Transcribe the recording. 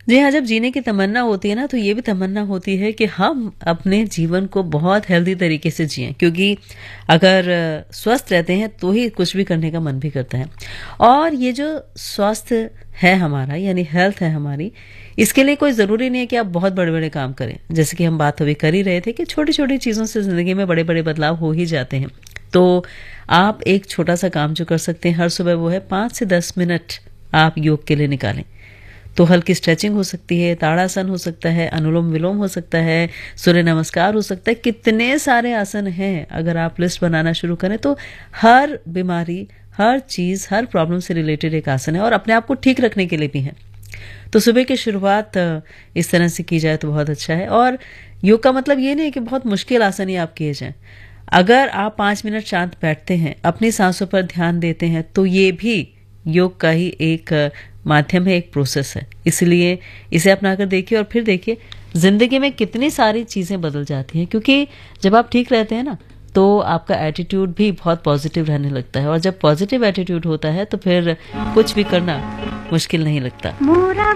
जी हाँ, जब जीने की तमन्ना होती है ना, तो ये भी तमन्ना होती है कि हम अपने जीवन को बहुत हेल्दी तरीके से जिएँ, क्योंकि अगर स्वस्थ रहते हैं तो ही कुछ भी करने का मन भी करता है। और ये जो स्वास्थ्य है हमारा, यानी हेल्थ है हमारी, इसके लिए कोई ज़रूरी नहीं है कि आप बहुत बड़े-बड़े काम करें। जैसे कि हम बात अभी कर ही रहे थे कि छोटी-छोटी चीज़ों से ज़िंदगी में बड़े-बड़े बदलाव हो ही जाते हैं। तो आप एक छोटा-सा काम जो कर सकते हैं हर सुबह, वो है 5 से 10 मिनट आप योग के लिए निकालें। तो हल्की स्ट्रेचिंग हो सकती है, ताड़ासन हो सकता है, अनुलोम-विलोम हो सकता है, सूर्य नमस्कार हो सकता है, कितने सारे आसन हैं। अगर आप लिस्ट बनाना शुरू करें तो हर बीमारी, हर चीज़, हर प्रॉब्लम से रिलेटेड एक आसन है और अपने आप को ठीक रखने के लिए भी है। तो सुबह की शुरुआत इस तरह से की जाए तो बहुत अच्छा है। और योग का मतलब ये नहीं है कि बहुत मुश्किल आसन ही आप किए जाएँ। अगर आप 5 मिनट शांत बैठते हैं, अपनी सांसों पर ध्यान देते हैं, तो ये भी योग का ही एक माध्यम है, एक प्रोसेस है। इसलिए इसे अपनाकर देखिए और फिर देखिए ज़िंदगी में कितनी सारी चीज़ें बदल जाती हैं, क्योंकि जब आप ठीक रहते हैं ना, तो आपका एटीट्यूड भी बहुत पॉजिटिव रहने लगता है और जब पॉजिटिव एटीट्यूड होता है तो फिर कुछ भी करना मुश्किल नहीं लगता।